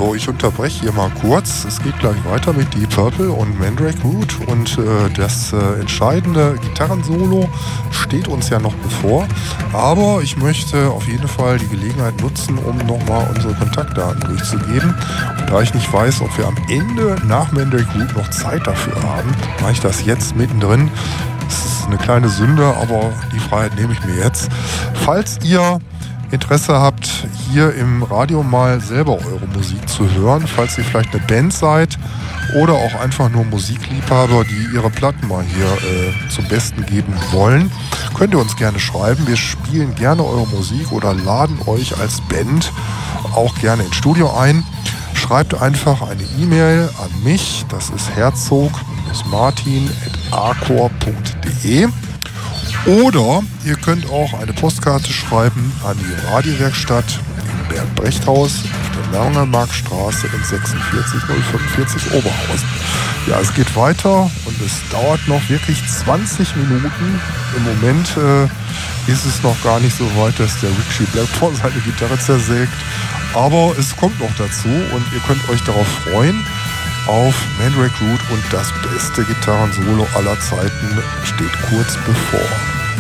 So, ich unterbreche hier mal kurz. Es geht gleich weiter mit Deep Purple und Mandrake Root und das entscheidende Gitarrensolo steht uns ja noch bevor. Aber ich möchte auf jeden Fall die Gelegenheit nutzen, um nochmal unsere Kontaktdaten durchzugeben. Und da ich nicht weiß, ob wir am Ende nach Mandrake Root noch Zeit dafür haben, mache ich das jetzt mittendrin. Das ist eine kleine Sünde, aber die Freiheit nehme ich mir jetzt. Falls ihr Interesse habt, hier im Radio mal selber eure Musik zu hören, falls ihr vielleicht eine Band seid oder auch einfach nur Musikliebhaber, die ihre Platten mal hier zum Besten geben wollen, könnt ihr uns gerne schreiben. Wir spielen gerne eure Musik oder laden euch als Band auch gerne ins Studio ein. Schreibt einfach eine E-Mail an mich, das ist herzog-martin@arcor.de. Oder ihr könnt auch eine Postkarte schreiben an die Radiowerkstatt im Bernd-Brecht-Haus auf der Langermarkstraße in 46045 Oberhausen. Ja, es geht weiter und es dauert noch wirklich 20 Minuten. Im Moment ist es noch gar nicht so weit, dass der Ritchie Blackmore seine Gitarre zersägt. Aber es kommt noch dazu und ihr könnt euch darauf freuen. Auf Mandrake Root und das beste Gitarrensolo aller Zeiten steht kurz bevor.